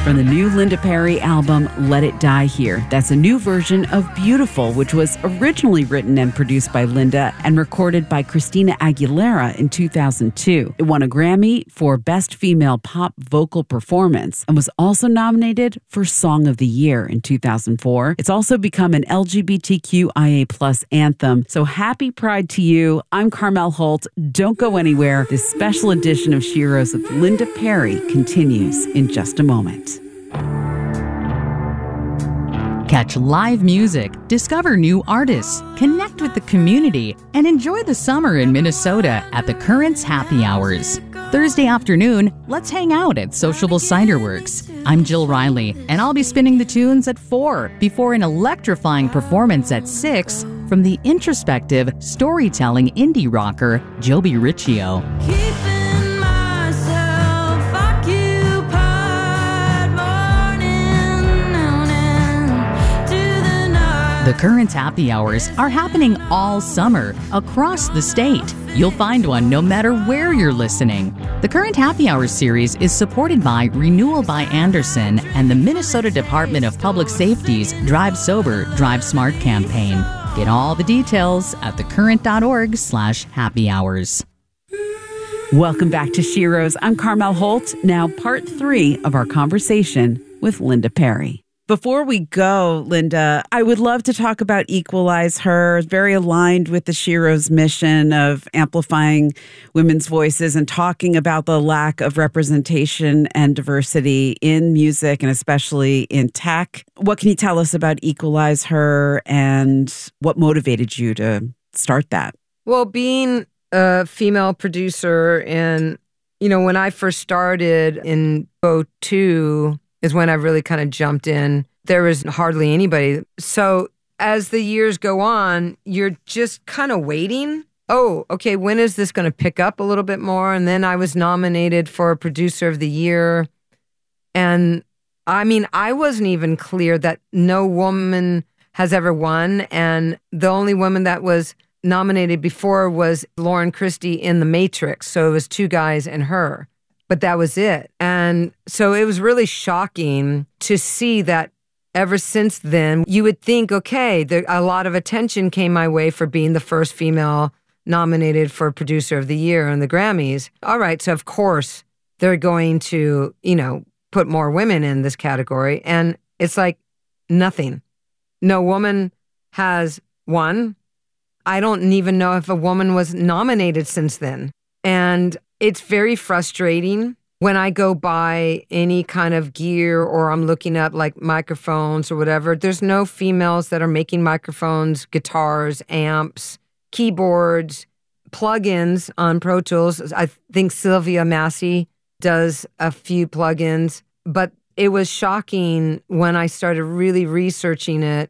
from the new Linda Perry album, Let It Die Here. That's a new version of Beautiful, which was originally written and produced by Linda and recorded by Christina Aguilera in 2002. It won a Grammy for Best Female Pop Vocal Performance and was also nominated for Song of the Year in 2004. It's also become an LGBTQIA+ anthem. So happy Pride to you. I'm Carmel Holt. Don't go anywhere. This special edition of Sheroes with Linda Perry continues in just a moment. Catch live music, discover new artists, connect with the community, and enjoy the summer in Minnesota at the Currents Happy Hours. Thursday afternoon, let's hang out at Sociable Cider Works. I'm Jill Riley, and I'll be spinning the tunes at 4 before an electrifying performance at 6 from the introspective, storytelling indie rocker Joby Riccio. The Currents Happy Hours are happening all summer across the state. You'll find one no matter where you're listening. The Current Happy Hours series is supported by Renewal by Andersen and the Minnesota Department of Public Safety's Drive Sober, Drive Smart campaign. Get all the details at thecurrent.org/happy hours. Welcome back to Sheroes. I'm Carmel Holt. Now part 3 of our conversation with Linda Perry. Before we go, Linda, I would love to talk about Equalize Her, very aligned with the Sheroes mission of amplifying women's voices and talking about the lack of representation and diversity in music and especially in tech. What can you tell us about Equalize Her and what motivated you to start that? Well, being a female producer and, when I first started in 2002, is when I really kind of jumped in. There was hardly anybody. So as the years go on, you're just kind of waiting. Oh, okay, when is this going to pick up a little bit more? And then I was nominated for Producer of the Year. And I wasn't even clear that no woman has ever won. And the only woman that was nominated before was Lauren Christy in The Matrix. So it was 2 guys and her. But that was it. And so it was really shocking to see that ever since then, you would think, okay, a lot of attention came my way for being the first female nominated for Producer of the Year in the Grammys. All right, so of course, they're going to, put more women in this category. And it's like nothing. No woman has won. I don't even know if a woman was nominated since then. And it's very frustrating when I go buy any kind of gear or I'm looking up like microphones or whatever. There's no females that are making microphones, guitars, amps, keyboards, plugins on Pro Tools. I think Sylvia Massey does a few plugins, but it was shocking when I started really researching it,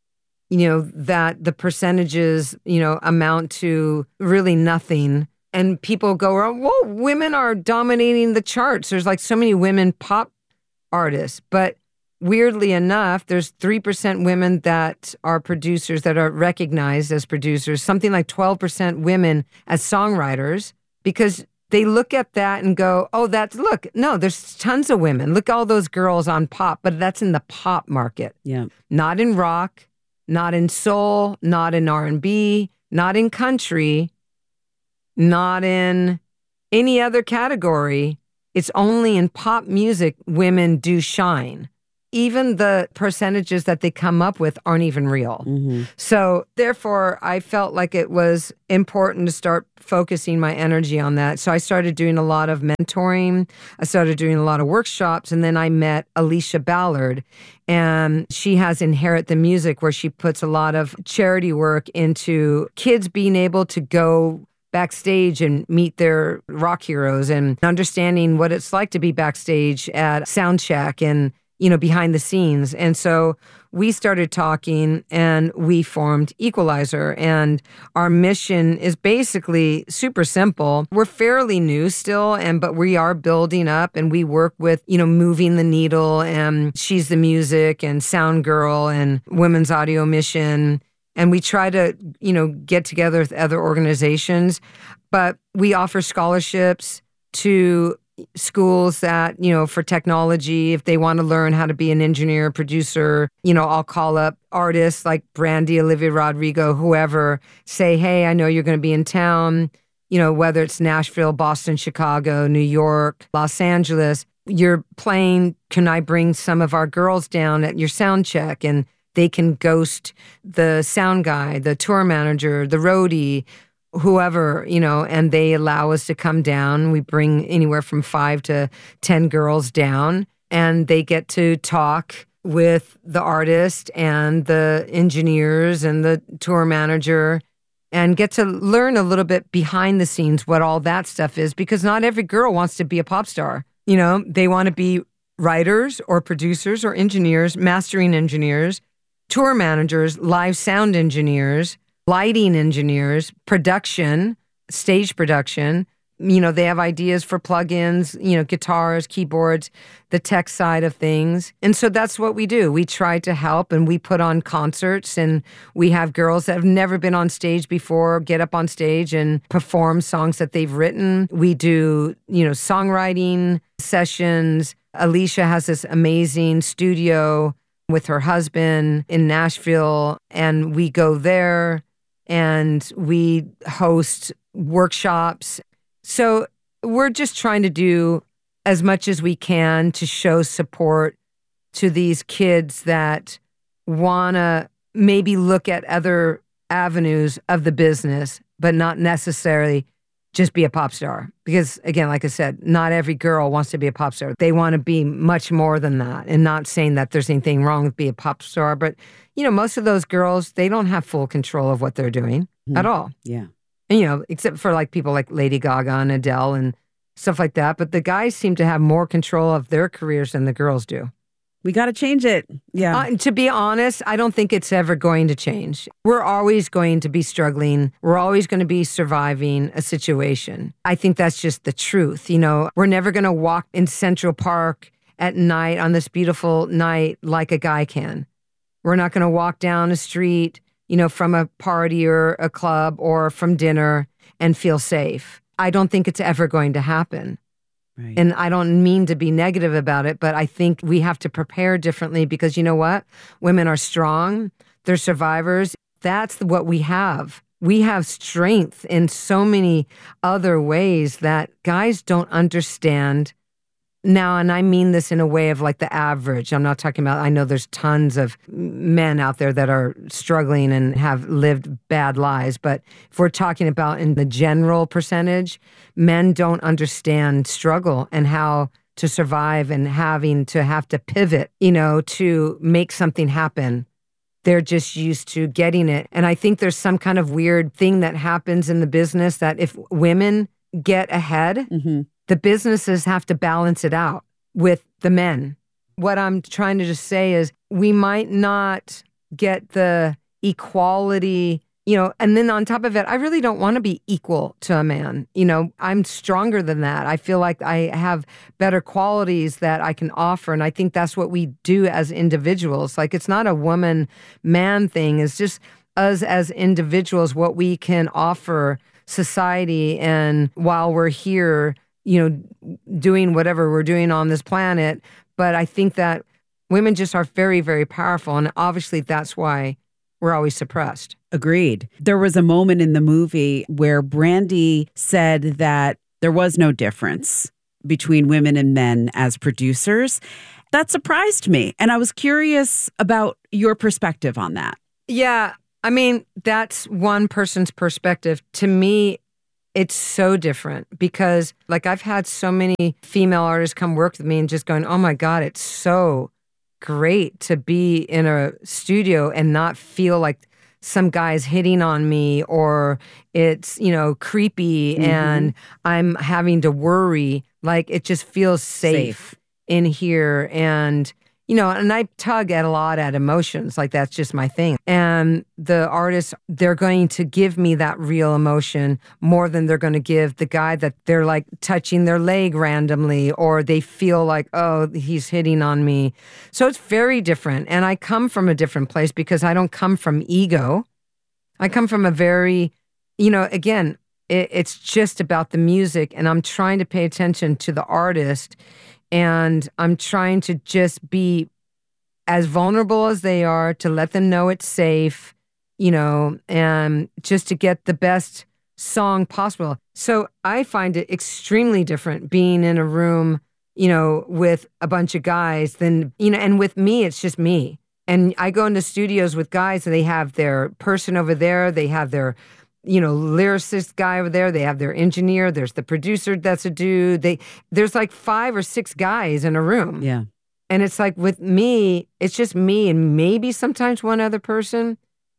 that the percentages, amount to really nothing. And people go, whoa, women are dominating the charts. There's like so many women pop artists. But weirdly enough, there's 3% women that are producers that are recognized as producers, something like 12% women as songwriters, because they look at that and go, there's tons of women. Look, all those girls on pop, but that's in the pop market. Yeah. Not in rock, not in soul, not in R&B, not in country, not in any other category. It's only in pop music women do shine. Even the percentages that they come up with aren't even real. Mm-hmm. So therefore, I felt like it was important to start focusing my energy on that. So I started doing a lot of mentoring. I started doing a lot of workshops. And then I met Alicia Ballard. And she has Inherit the Music, where she puts a lot of charity work into kids being able to go backstage and meet their rock heroes and understanding what it's like to be backstage at soundcheck and, behind the scenes. And so we started talking and we formed Equalizer. And our mission is basically super simple. We're fairly new still, but we are building up and we work with, Moving the Needle and She's the Music and Sound Girl and Women's Audio Mission. And we try to, get together with other organizations, but we offer scholarships to schools that, for technology, if they want to learn how to be an engineer, producer, I'll call up artists like Brandy, Olivia Rodrigo, whoever, say, hey, I know you're going to be in town, whether it's Nashville, Boston, Chicago, New York, Los Angeles, you're playing, can I bring some of our girls down at your sound check? And they can ghost the sound guy, the tour manager, the roadie, whoever, and they allow us to come down. We bring anywhere from 5 to 10 girls down, and they get to talk with the artist and the engineers and the tour manager and get to learn a little bit behind the scenes what all that stuff is, because not every girl wants to be a pop star. They want to be writers or producers or engineers, mastering engineers, tour managers, live sound engineers, lighting engineers, production, stage production. They have ideas for plugins, guitars, keyboards, the tech side of things. And so that's what we do. We try to help, and we put on concerts, and we have girls that have never been on stage before get up on stage and perform songs that they've written. We do, songwriting sessions. Alicia has this amazing studio with her husband in Nashville, and we go there and we host workshops. So we're just trying to do as much as we can to show support to these kids that want to maybe look at other avenues of the business, but not necessarily just be a pop star. Because again, like I said, not every girl wants to be a pop star. They want to be much more than that. And not saying that there's anything wrong with being a pop star, but most of those girls, they don't have full control of what they're doing at all. Yeah. And, except for like people like Lady Gaga and Adele and stuff like that. But the guys seem to have more control of their careers than the girls do. We got to change it. Yeah. To be honest, I don't think it's ever going to change. We're always going to be struggling. We're always going to be surviving a situation. I think that's just the truth. We're never going to walk in Central Park at night on this beautiful night like a guy can. We're not going to walk down a street, from a party or a club or from dinner and feel safe. I don't think it's ever going to happen. Right. And I don't mean to be negative about it, but I think we have to prepare differently because you know what? Women are strong. They're survivors. That's what we have. We have strength in so many other ways that guys don't understand now. And I mean this in a way of like the average. I'm not talking about, I know there's tons of men out there that are struggling and have lived bad lives. But if we're talking about in the general percentage, men don't understand struggle and how to survive and having to have to pivot, to make something happen. They're just used to getting it. And I think there's some kind of weird thing that happens in the business that if women get ahead, the businesses have to balance it out with the men. What I'm trying to just say is we might not get the equality, and then on top of it, I really don't want to be equal to a man. I'm stronger than that. I feel like I have better qualities that I can offer. And I think that's what we do as individuals. Like it's not a woman-man thing. It's just us as individuals, what we can offer society. And while we're here, doing whatever we're doing on this planet. But I think that women just are very, very powerful. And obviously that's why we're always suppressed. Agreed. There was a moment in the movie where Brandy said that there was no difference between women and men as producers. That surprised me. And I was curious about your perspective on that. Yeah. I mean, that's one person's perspective. To me, it's so different because like I've had so many female artists come work with me and just going, oh my God, it's so great to be in a studio and not feel like some guy's hitting on me or it's, creepy and I'm having to worry. Like it just feels safe in here. And, and I tug at a lot at emotions. Like that's just my thing. And the artists, they're going to give me that real emotion more than they're going to give the guy that they're like touching their leg randomly or they feel like, oh, he's hitting on me. So it's very different. And I come from a different place because I don't come from ego. I come from a very, again, It's just about the music, and I'm trying to pay attention to the artist, and I'm trying to just be as vulnerable as they are, to let them know it's safe, and just to get the best song possible. So I find it extremely different being in a room, with a bunch of guys than, and with me, it's just me. And I go into studios with guys and they have their person over there, they have their, lyricist guy over there, they have their engineer, there's the producer that's a dude. There's like 5 or 6 guys in a room. Yeah. And it's like with me, it's just me and maybe sometimes one other person,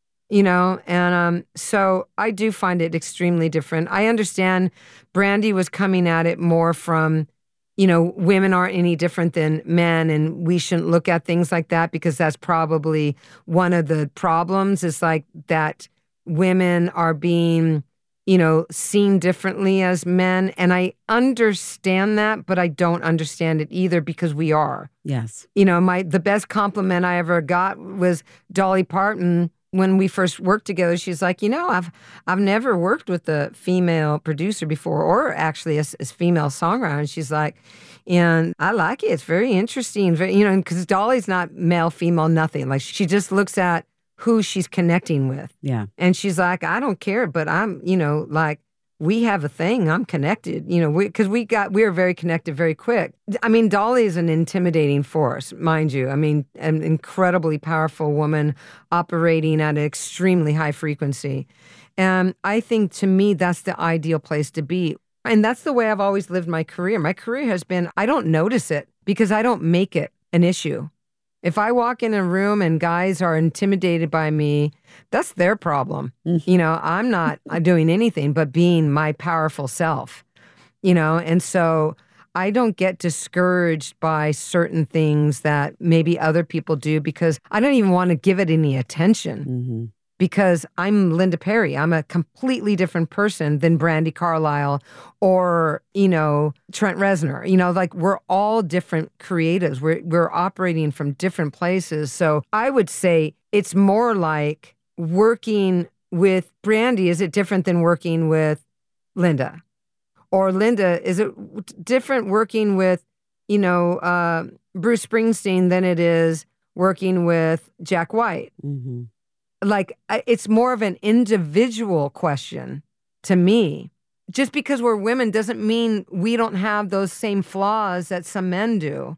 and so I do find it extremely different. I understand Brandy was coming at it more from, women aren't any different than men, and we shouldn't look at things like that because that's probably one of the problems, is like that women are being, seen differently as men. And I understand that, but I don't understand it either because we are. Yes. The best compliment I ever got was Dolly Parton. When we first worked together, she's like, I've never worked with a female producer before, or actually a female songwriter. And she's like, and I like it. It's very interesting. Because Dolly's not male, female, nothing. Like, she just looks at who she's connecting with. Yeah. And she's like, I don't care, but I'm, like, we have a thing. I'm connected, because we are very connected very quick. I mean, Dolly is an intimidating force, mind you. I mean, an incredibly powerful woman operating at an extremely high frequency. And I think, to me, that's the ideal place to be. And that's the way I've always lived my career. My career has been, I don't notice it because I don't make it an issue. If I walk in a room and guys are intimidated by me, that's their problem. I'm not doing anything but being my powerful self, and so I don't get discouraged by certain things that maybe other people do because I don't even want to give it any attention. Because I'm Linda Perry. I'm a completely different person than Brandi Carlile or, Trent Reznor. Like, we're all different creatives. We're operating from different places. So I would say it's more like working with Brandi. Is it different than working with Linda? Or Linda, is it different working with, Bruce Springsteen than it is working with Jack White? Mm-hmm. Like, it's more of an individual question to me. Just because we're women doesn't mean we don't have those same flaws that some men do.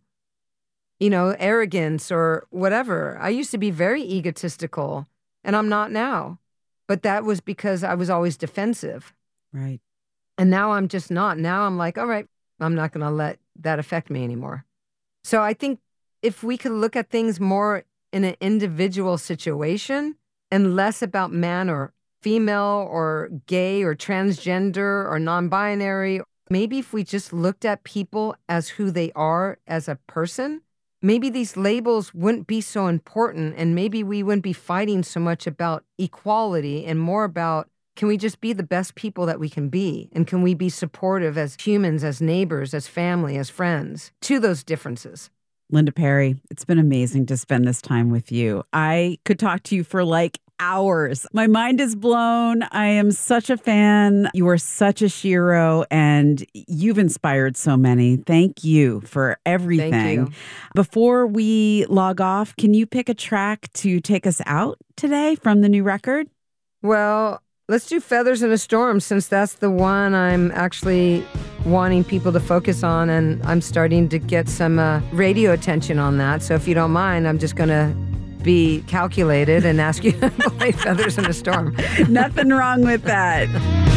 Arrogance or whatever. I used to be very egotistical, and I'm not now. But that was because I was always defensive. Right. And now I'm just not. Now I'm like, all right, I'm not going to let that affect me anymore. So I think if we could look at things more in an individual situation, and less about man or female or gay or transgender or non-binary. Maybe if we just looked at people as who they are as a person, maybe these labels wouldn't be so important, and maybe we wouldn't be fighting so much about equality and more about, can we just be the best people that we can be? And can we be supportive as humans, as neighbors, as family, as friends, to those differences? Linda Perry, it's been amazing to spend this time with you. I could talk to you for like hours. My mind is blown. I am such a fan. You are such a shero, and you've inspired so many. Thank you for everything. Thank you. Before we log off, can you pick a track to take us out today from the new record? Well, let's do Feathers in a Storm, since that's the one I'm actually wanting people to focus on, and I'm starting to get some radio attention on that. So if you don't mind, I'm just going to be calculated and ask you to play Feathers in a Storm. Nothing wrong with that.